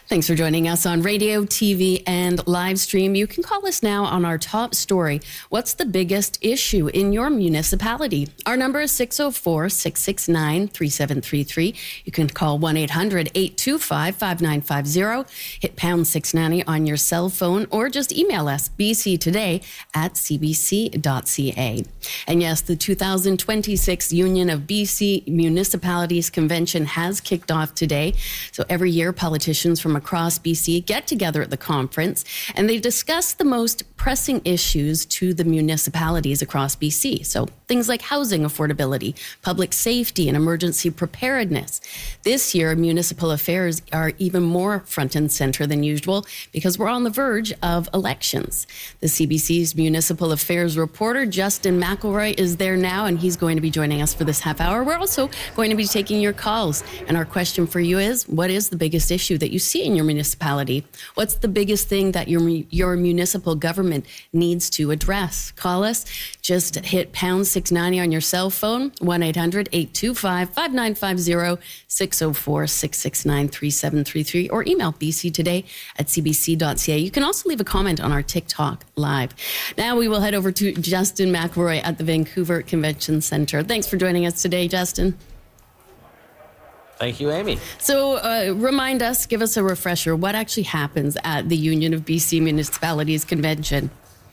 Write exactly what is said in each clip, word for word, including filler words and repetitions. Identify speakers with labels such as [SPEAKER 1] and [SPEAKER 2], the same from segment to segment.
[SPEAKER 1] Thanks for joining us on radio, T V, and live stream. You can call us now on our top story. What's the biggest issue in your municipality? Our number is six oh four, six six nine, three seven three three. You can call one eight hundred, eight two five, five nine five zero. Hit pound six ninety on your cell phone or just email us b c today at c b c dot c a. And yes, the two thousand twenty-six Union of B C Municipalities Convention has kicked off today. So every year, politicians from across B C get together at the conference and they discuss the most pressing issues to the municipalities across B C. So things like housing affordability, public safety, and emergency preparedness. This year, municipal affairs are even more front and center than usual because we're on the verge of elections. The C B C's municipal affairs reporter, Justin McElroy, is there now, and he's going to be joining us for this half hour. We're also going to be taking your calls. And our question for you is, what is the biggest issue that you see in your municipality? What's the biggest thing that your your municipal government needs to address? Call us. Just hit pound six ninety on your cell phone, one eight hundred, eight two five, five nine five zero, six oh four, six six nine, three seven three three, or email b c today at c b c dot c a. You can also leave a comment on our TikTok live. Now we will head over to Justin McElroy at the Vancouver Convention Centre. Thanks for joining us today, Justin.
[SPEAKER 2] Thank you, Amy.
[SPEAKER 1] So uh, remind us, give us a refresher, what actually happens at the Union of B C Municipalities Convention?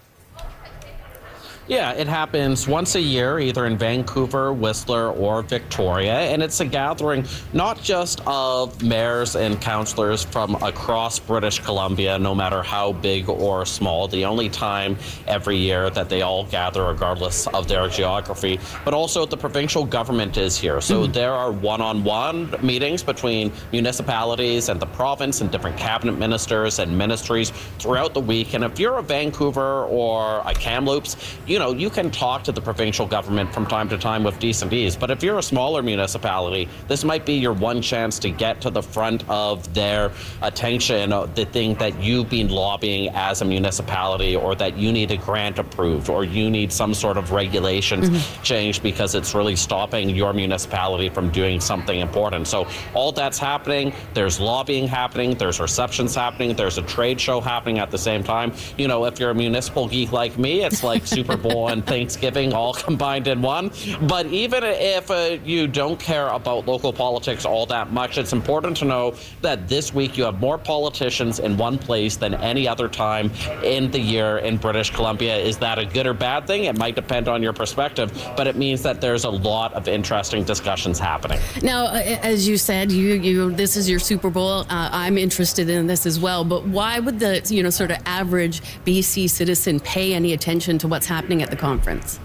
[SPEAKER 2] Yeah, it happens once a year, either in Vancouver, Whistler, or Victoria, and it's a gathering not just of mayors and councillors from across British Columbia, no matter how big or small, the only time every year that they all gather regardless of their geography, but also the provincial government is here. So mm-hmm. there are one-on-one meetings between municipalities and the province and different cabinet ministers and ministries throughout the week. And if you're a Vancouver or a Kamloops, you You know, you can talk to the provincial government from time to time with decent ease. But if you're a smaller municipality, this might be your one chance to get to the front of their attention, the thing that you've been lobbying as a municipality, or that you need a grant approved, or you need some sort of regulations mm-hmm. changed because it's really stopping your municipality from doing something important. So all that's happening. There's lobbying happening. There's receptions happening. There's a trade show happening at the same time. You know, if you're a municipal geek like me, it's like Super Bowl and Thanksgiving all combined in one. But even if uh, you don't care about local politics all that much, it's important to know that this week you have more politicians in one place than any other time in the year in British Columbia. Is that a good or bad thing? It might depend on your perspective, but it means that there's a lot of interesting discussions happening.
[SPEAKER 1] Now, as you said, you, you this is your Super Bowl. Uh, I'm interested in this as well, but why would the, you know, sort of average B C citizen pay any attention to what's happening at the conference?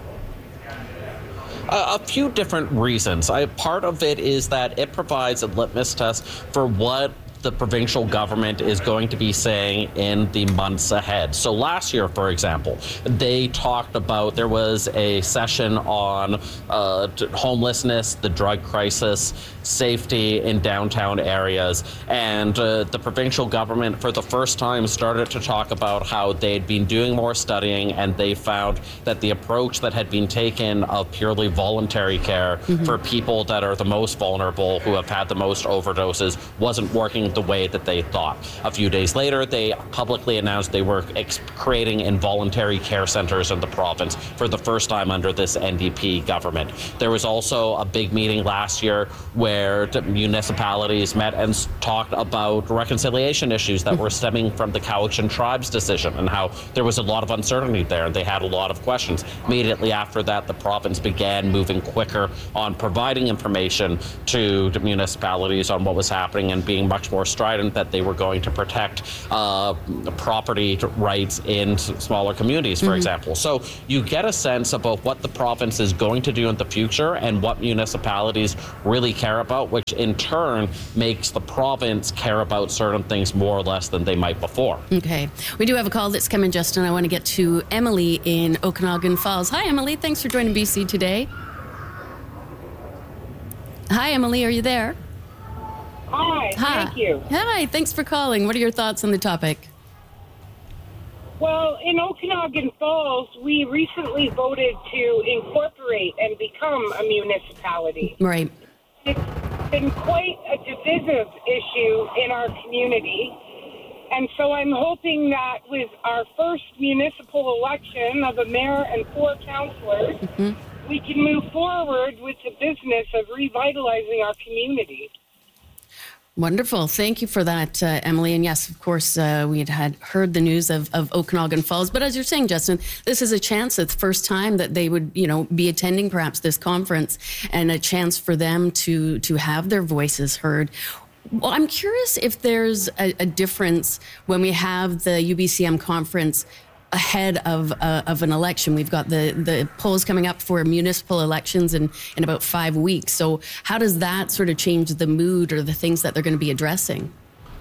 [SPEAKER 2] Uh, a few different reasons. I, part of it is that it provides a litmus test for what the provincial government is going to be saying in the months ahead. So last year, for example, they talked about, there was a session on uh, homelessness, the drug crisis, safety in downtown areas, and uh, the provincial government for the first time started to talk about how they'd been doing more studying, and they found that the approach that had been taken of purely voluntary care mm-hmm. for people that are the most vulnerable, who have had the most overdoses, wasn't working the way that they thought. A few days later, they publicly announced they were ex- creating involuntary care centers in the province for the first time under this N D P government. There was also a big meeting last year where the municipalities met and talked about reconciliation issues that were stemming from the Cowichan Tribes decision, and how there was a lot of uncertainty there and they had a lot of questions. Immediately after that, the province began moving quicker on providing information to the municipalities on what was happening and being much more strident that they were going to protect uh, property rights in s- smaller communities, for mm-hmm. example. So you get a sense about what the province is going to do in the future and what municipalities really care about, which in turn makes the province care about certain things more or less than they might before.
[SPEAKER 1] Okay. We do have a call that's coming, Justin. I want to get to Emily in Okanagan Falls. Hi, Emily. Thanks for joining B C today. Hi, Emily. Are you there?
[SPEAKER 3] Hi,
[SPEAKER 1] Hi.
[SPEAKER 3] Thank you.
[SPEAKER 1] Hi, thanks for calling. What are your thoughts on the topic?
[SPEAKER 3] Well, in Okanagan Falls, we recently voted to incorporate and become a municipality.
[SPEAKER 1] Right.
[SPEAKER 3] Six, been quite a divisive issue in our community. And so I'm hoping that with our first municipal election of a mayor and four councillors, mm-hmm. we can move forward with the business of revitalizing our community.
[SPEAKER 1] Wonderful. Thank you for that, uh, Emily. And yes, of course, uh, we had, had heard the news of, of Okanagan Falls. But as you're saying, Justin, this is a chance, it's the first time that they would, you know, be attending perhaps this conference, and a chance for them to to have their voices heard. Well, I'm curious if there's a, a difference when we have the U B C M conference ahead of uh, of an election. We've got the, the polls coming up for municipal elections in, in about five weeks. So how does that sort of change the mood or the things that they're going to be addressing?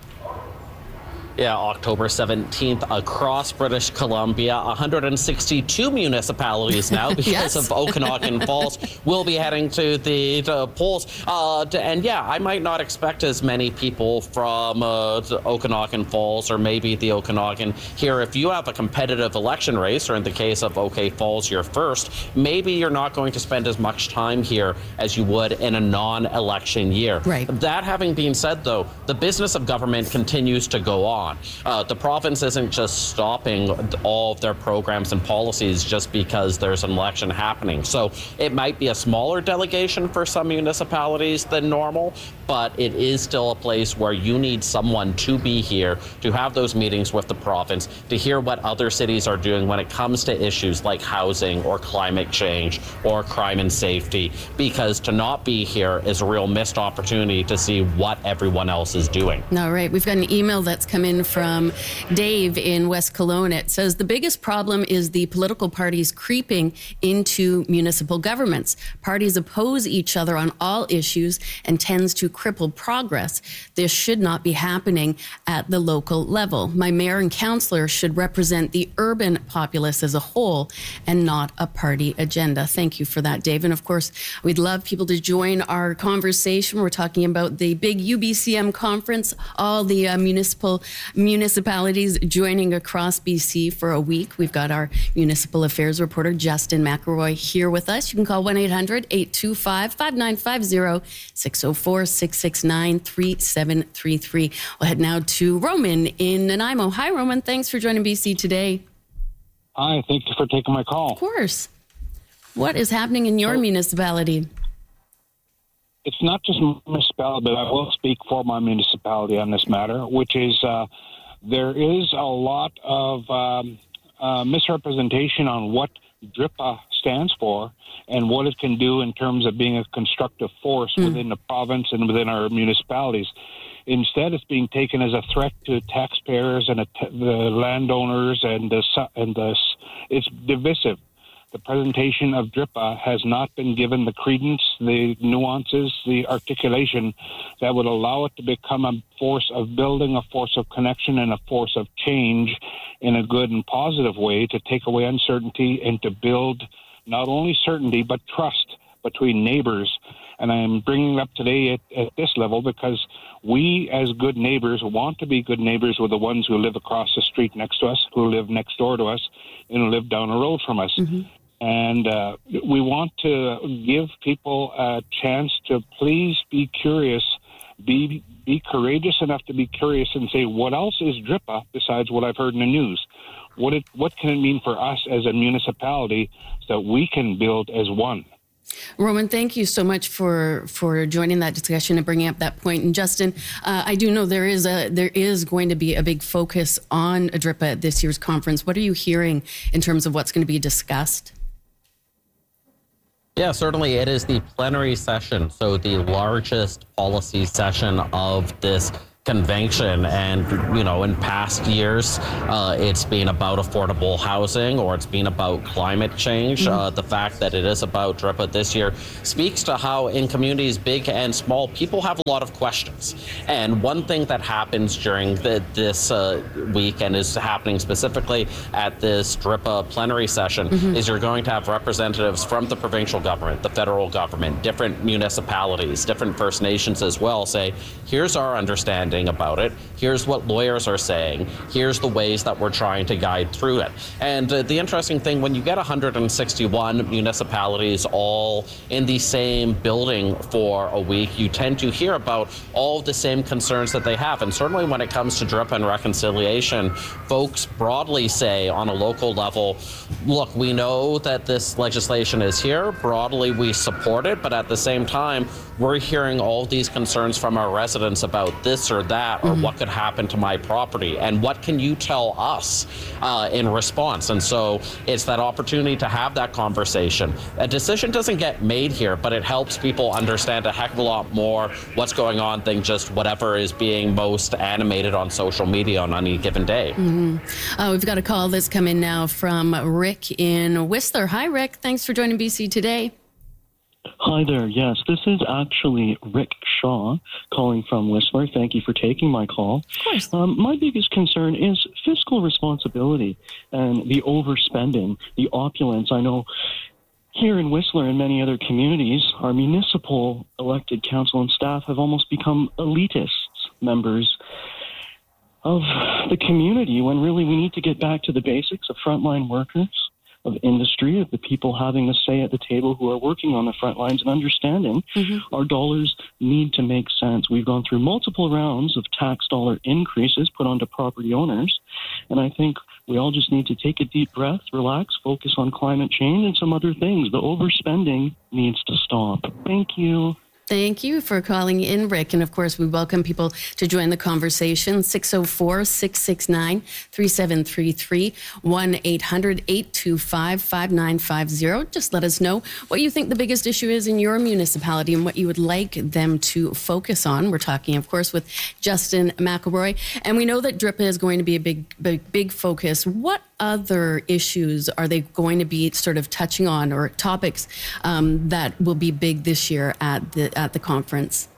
[SPEAKER 2] Yeah, October seventeenth across British Columbia, one hundred sixty-two municipalities now because yes. of Okanagan Falls will be heading to the to polls. Uh, to, and yeah, I might not expect as many people from uh, Okanagan Falls or maybe the Okanagan here. If you have a competitive election race, or in the case of OK Falls, you're first, maybe you're not going to spend as much time here as you would in a non-election year.
[SPEAKER 1] Right.
[SPEAKER 2] That having been said, though, the business of government continues to go on. Uh, the province isn't just stopping all of their programs and policies just because there's an election happening. So it might be a smaller delegation for some municipalities than normal, but it is still a place where you need someone to be here to have those meetings with the province, to hear what other cities are doing when it comes to issues like housing or climate change or crime and safety, because to not be here is a real missed opportunity to see what everyone else is doing.
[SPEAKER 1] All right, we've got an email that's come in from Dave in West Kelowna. It says the biggest problem is the political parties creeping into municipal governments. Parties oppose each other on all issues and tends to cripple progress. This should not be happening at the local level. My mayor and councillor should represent the urban populace as a whole and not a party agenda. Thank you for that, Dave. And of course, we'd love people to join our conversation. We're talking about the big U B C M conference, all the uh, municipal municipalities joining across B C for a week. We've got our municipal affairs reporter, Justin McElroy, here with us. You can call one eight hundred eight two five five nine five zero, six oh four six six nine three seven three three. We'll head now to Roman in Nanaimo. Hi, Roman. Thanks for joining B C today.
[SPEAKER 4] Hi, thank you for taking my call.
[SPEAKER 1] Of course. What is happening in your so, municipality?
[SPEAKER 4] It's not just municipality, but I will speak for my municipality on this matter, which is uh, there is a lot of um, uh, misrepresentation on what D R I P A stands for and what it can do in terms of being a constructive force mm. within the province and within our municipalities. Instead, it's being taken as a threat to taxpayers and a t- the landowners, and the, and the, it's divisive. The presentation of D R I P A has not been given the credence, the nuances, the articulation that would allow it to become a force of building, a force of connection, and a force of change in a good and positive way to take away uncertainty and to build not only certainty but trust between neighbors. And I'm bringing it up today at, at this level because we as good neighbors want to be good neighbors with the ones who live across the street next to us, who live next door to us, and who live down the road from us. Mm-hmm. And uh, we want to give people a chance to please be curious, be be courageous enough to be curious and say, what else is D R I P A besides what I've heard in the news? What it, what can it mean for us as a municipality so that we can build as one?
[SPEAKER 1] Roman, thank you so much for, for joining that discussion and bringing up that point. And Justin, uh, I do know there is a there is going to be a big focus on D R I P A at this year's conference. What are you hearing in terms of what's going to be discussed?
[SPEAKER 2] Yeah, certainly it is the plenary session, so the largest policy session of this convention. And, you know, in past years, uh, it's been about affordable housing or it's been about climate change. Mm-hmm. Uh, the fact that it is about D R I P A this year speaks to how in communities big and small, people have a lot of questions. And one thing that happens during the, this uh, week and is happening specifically at this D R I P A plenary session mm-hmm. is you're going to have representatives from the provincial government, the federal government, different municipalities, different First Nations as well say, here's our understanding advocating about it. Here's what lawyers are saying. Here's the ways that we're trying to guide through it. And uh, the interesting thing, when you get one hundred sixty-one municipalities all in the same building for a week, you tend to hear about all of the same concerns that they have. And certainly when it comes to D R I P and reconciliation, folks broadly say on a local level, look, we know that this legislation is here. Broadly, we support it. But at the same time, we're hearing all these concerns from our residents about this or that, or mm-hmm. what could happen to my property. And what can you tell us uh, in response? And so it's that opportunity to have that conversation. A decision doesn't get made here, but it helps people understand a heck of a lot more what's going on than just whatever is being most animated on social media on any given day.
[SPEAKER 1] Mm-hmm. Uh, we've got a call that's come in now from Rick in Whistler. Hi, Rick. Thanks for joining B C Today.
[SPEAKER 5] Hi there. Yes, this is actually Rick Shaw calling from Whistler. Thank you for taking my call.
[SPEAKER 1] Of course.
[SPEAKER 5] Um, my biggest concern is fiscal responsibility and the overspending, the opulence. I know here in Whistler and many other communities, our municipal elected council and staff have almost become elitist members of the community, when really we need to get back to the basics of frontline workers, of industry, of the people having the say at the table who are working on the front lines, and understanding mm-hmm. our dollars need to make sense. We've gone through multiple rounds of tax dollar increases put onto property owners, and I think we all just need to take a deep breath, relax, focus on climate change and some other things. The overspending needs to stop. Thank you.
[SPEAKER 1] Thank you for calling in, Rick. And of course, we welcome people to join the conversation. six oh four, six six nine, three seven three three, one eight hundred, eight two five, five nine five zero. Just let us know what you think the biggest issue is in your municipality and what you would like them to focus on. We're talking, of course, with Justin McElroy. And we know that D R I P is going to be a big, big, big focus. What other issues are they going to be sort of touching on, or topics um, that will be big this year at the at the conference?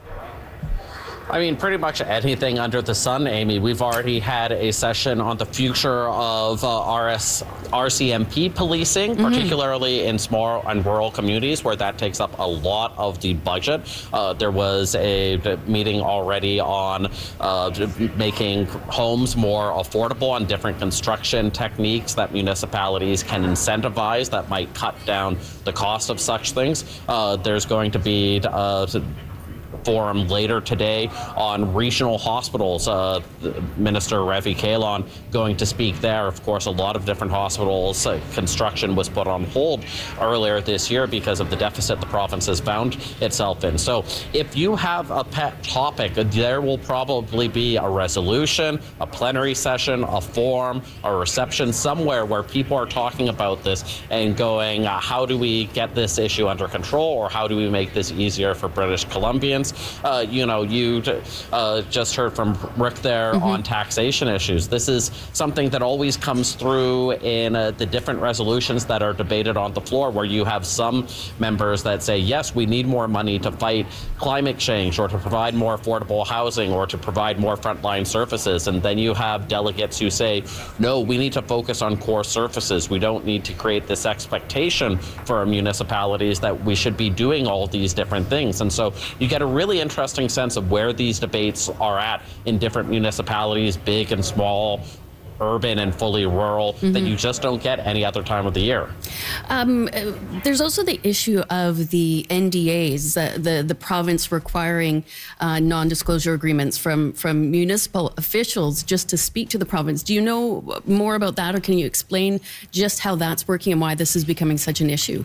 [SPEAKER 2] I mean, pretty much anything under the sun, Amy. We've already had a session on the future of uh, R S, R C M P policing, mm-hmm. particularly in small and rural communities where that takes up a lot of the budget. Uh, there was a meeting already on uh, making homes more affordable on different construction techniques that municipalities can incentivize that might cut down the cost of such things. Uh, there's going to be uh, forum later today on regional hospitals. Uh, Minister Ravi Kahlon going to speak there. Of course, a lot of different hospitals uh, construction was put on hold earlier this year because of the deficit the province has found itself in. So if you have a pet topic, there will probably be a resolution, a plenary session, a forum, a reception somewhere where people are talking about this and going, uh, how do we get this issue under control, or how do we make this easier for British Columbians? Uh, you know, you uh, just heard from Rick there mm-hmm. on taxation issues. This is something that always comes through in uh, the different resolutions that are debated on the floor, where you have some members that say, yes, we need more money to fight climate change, or to provide more affordable housing, or to provide more frontline services. And then you have delegates who say, no, we need to focus on core services. We don't need to create this expectation for our municipalities that we should be doing all these different things. And so you get a really interesting sense of where these debates are at in different municipalities, big and small, urban and fully rural, mm-hmm. that you just don't get any other time of the year.
[SPEAKER 1] Um, there's also the issue of the N D As, uh, the, the province requiring uh, non-disclosure agreements from, from municipal officials just to speak to the province. Do you know more about that, or can you explain just how that's working and why this is becoming such an issue?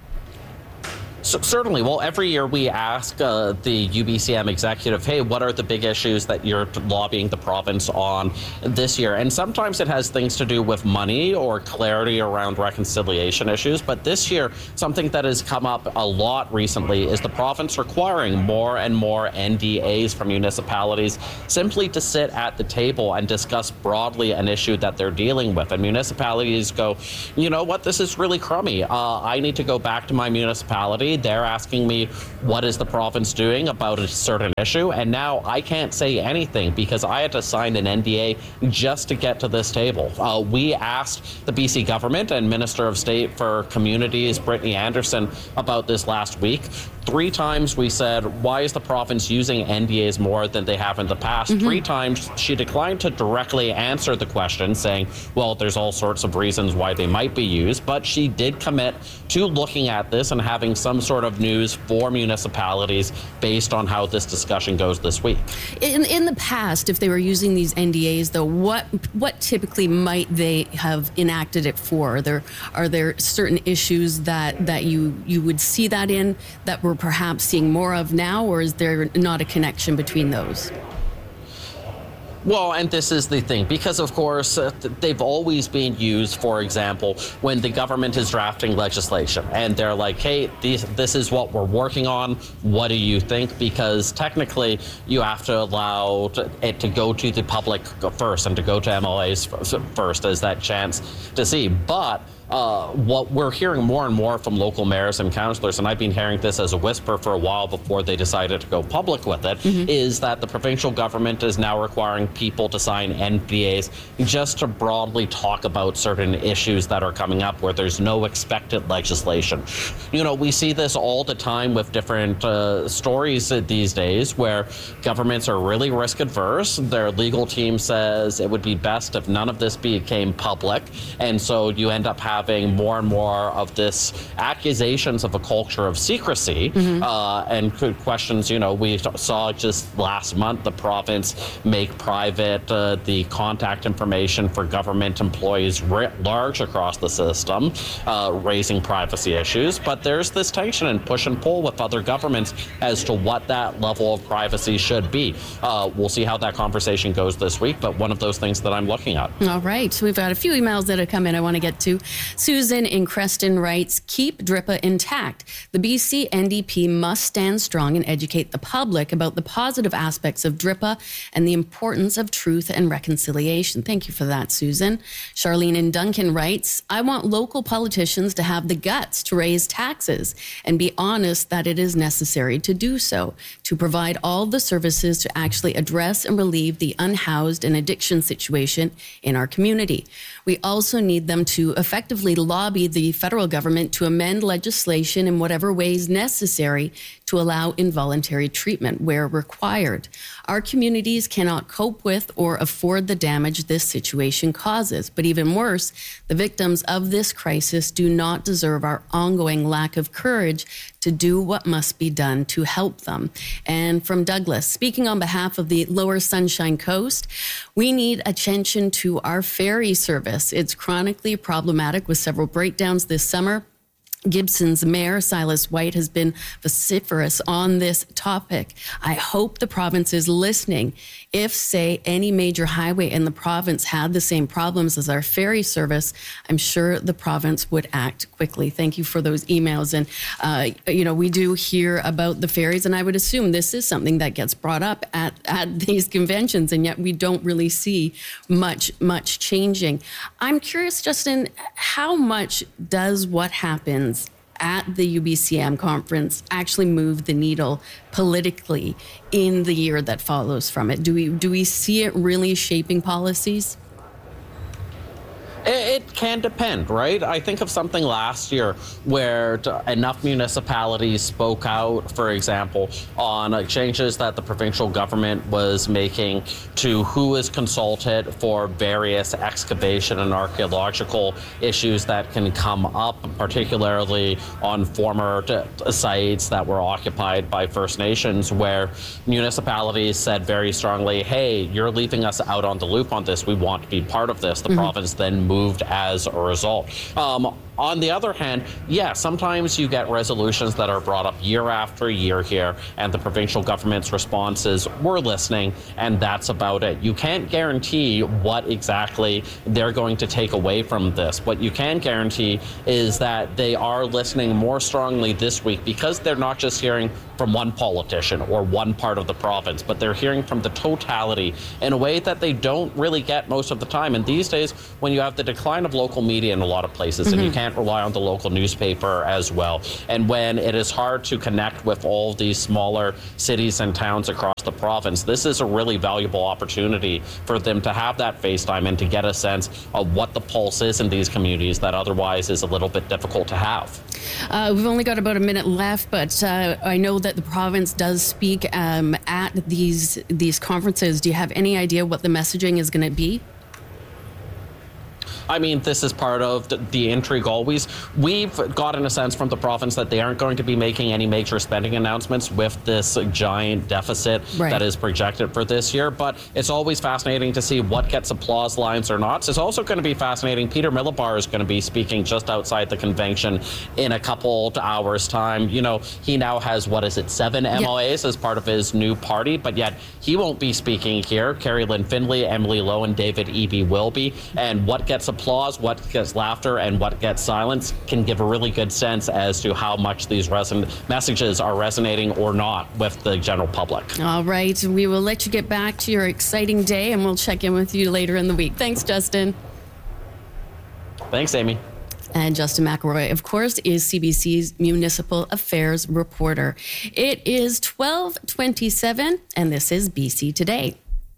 [SPEAKER 2] So, certainly. Well, every year we ask uh, the U B C M executive, hey, what are the big issues that you're lobbying the province on this year? And sometimes it has things to do with money or clarity around reconciliation issues. But this year, something that has come up a lot recently is the province requiring more and more N D As from municipalities simply to sit at the table and discuss broadly an issue that they're dealing with. And municipalities go, you know what, this is really crummy. Uh, I need to go back to my municipality. They're asking me, what is the province doing about a certain issue? And now I can't say anything because I had to sign an N D A just to get to this table. Uh, we asked the B C government and Minister of State for Communities, Brittany Anderson, about this last week. Three times we said, why is the province using N D As more than they have in the past? Mm-hmm. Three times she declined to directly answer the question, saying, well, there's all sorts of reasons why they might be used, but she did commit to looking at this and having some sort of news for municipalities based on how this discussion goes this week.
[SPEAKER 1] In in the past, if they were using these N D As, though, what what typically might they have enacted it for? Are there are there certain issues that that you you would see that in that we're perhaps seeing more of now, or is there not a connection between those?
[SPEAKER 2] Well, and this is the thing, because, of course, uh, they've always been used, for example, when the government is drafting legislation and they're like, hey, these, this is what we're working on. What do you think? Because technically you have to allow it to go to the public first and to go to M L As first as that chance to see. But Uh, what we're hearing more and more from local mayors and councillors, and I've been hearing this as a whisper for a while before they decided to go public with it, mm-hmm. is that the provincial government is now requiring people to sign N D As just to broadly talk about certain issues that are coming up where there's no expected legislation. You know, we see this all the time with different uh, stories these days where governments are really risk adverse. Their legal team says it would be best if none of this became public, and so you end up having having more and more of this accusations of a culture of secrecy, mm-hmm. uh, and questions. You know, we saw just last month the province make private uh, the contact information for government employees writ large across the system, uh, raising privacy issues. But there's this tension and push and pull with other governments as to what that level of privacy should be. Uh, we'll see how that conversation goes this week, but one of those things that I'm looking at.
[SPEAKER 1] All right. So we've got a few emails that have come in I want to get to. Susan in Creston writes, keep D R I P A intact. The B C N D P must stand strong and educate the public about the positive aspects of D R I P A and the importance of truth and reconciliation. Thank you for that, Susan. Charlene in Duncan writes, I want local politicians to have the guts to raise taxes and be honest that it is necessary to do so, to provide all the services to actually address and relieve the unhoused and addiction situation in our community. We also need them to effectively lobby the federal government to amend legislation in whatever ways necessary to allow involuntary treatment where required. Our communities cannot cope with or afford the damage this situation causes. But even worse, the victims of this crisis do not deserve our ongoing lack of courage to do what must be done to help them. And from Douglas, speaking on behalf of the Lower Sunshine Coast, we need attention to our ferry service. It's chronically problematic with several breakdowns this summer. Gibson's mayor, Silas White, has been vociferous on this topic. I hope the province is listening. If, say, any major highway in the province had the same problems as our ferry service, I'm sure the province would act quickly. Thank you for those emails. And, uh, you know, we do hear about the ferries, and I would assume this is something that gets brought up at, at these conventions, and yet we don't really see much, much changing. I'm curious, Justin, how much does what happens at the U B C M conference actually move the needle politically in the year that follows from it? Do we do we see it really shaping policies?
[SPEAKER 2] It can depend, right? I think of something last year where enough municipalities spoke out, for example, on changes that the provincial government was making to who is consulted for various excavation and archaeological issues that can come up, particularly on former sites that were occupied by First Nations, where municipalities said very strongly, hey, you're leaving us out on the loop on this. We want to be part of this. The mm-hmm. province then moved as a result. Um, on the other hand, yeah, sometimes you get resolutions that are brought up year after year here, and the provincial government's response is, we're listening, and that's about it. You can't guarantee what exactly they're going to take away from this. What you can guarantee is that they are listening more strongly this week, because they're not just hearing from one politician or one part of the province, but they're hearing from the totality in a way that they don't really get most of the time. And these days, when you have the decline of local media in a lot of places, mm-hmm. and you can't can't rely on the local newspaper as well. And when it is hard to connect with all these smaller cities and towns across the province, this is a really valuable opportunity for them to have that FaceTime and to get a sense of what the pulse is in these communities that otherwise is a little bit difficult to have.
[SPEAKER 1] Uh, we've only got about a minute left, but uh, I know that the province does speak um, at these these conferences. Do you have any idea what the messaging is going to be?
[SPEAKER 2] I mean, this is part of the, the intrigue always. We've gotten a sense from the province that they aren't going to be making any major spending announcements with this giant deficit right. that is projected for this year. But it's always fascinating to see what gets applause lines or not. It's also going to be fascinating. Peter Millibar is going to be speaking just outside the convention in a couple of hours' time. You know, he now has, what is it, seven M L As yep. as part of his new party, but yet he won't be speaking here. Carrie Lynn Findlay, Emily Lowe, and David Eby will be. And what gets applause, what gets laughter, and what gets silence can give a really good sense as to how much these reson- messages are resonating or not with the general public.
[SPEAKER 1] All right. We will let you get back to your exciting day, and we'll check in with you later in the week. Thanks, Justin.
[SPEAKER 2] Thanks, Amy.
[SPEAKER 1] And Justin McElroy, of course, is C B C's Municipal Affairs reporter. It is twelve twenty-seven, and this is B C Today.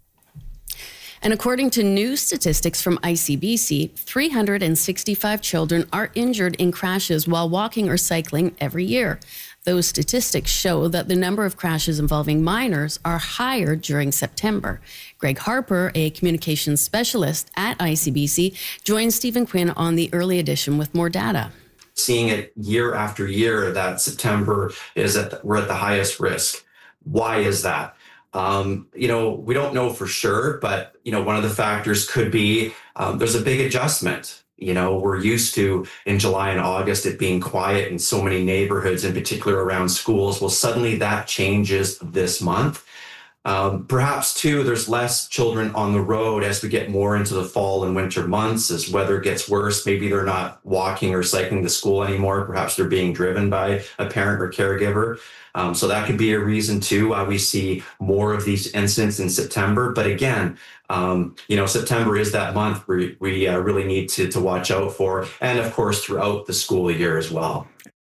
[SPEAKER 1] And according to new statistics from I C B C, three hundred sixty-five children are injured in crashes while walking or cycling every year. Those statistics show that the number of crashes involving minors are higher during September. Greg Harper, a communications specialist at I C B C, joins Stephen Quinn on the early edition with more data.
[SPEAKER 6] Seeing it year after year that September is at the, we're at the highest risk. Why is that? Um, you know, we don't know for sure, but, you know, one of the factors could be um, there's a big adjustment. You know, we're used to in July and August it being quiet in so many neighborhoods, in particular around schools. Well, suddenly that changes this month. Um, perhaps, too, there's less children on the road as we get more into the fall and winter months, as weather gets worse. Maybe they're not walking or cycling to school anymore. Perhaps they're being driven by a parent or caregiver. Um, so that could be a reason, too, why we see more of these incidents in September. But again, um, you know, September is that month we, we uh, really need to, to watch out for. And, of course, throughout the school year as well.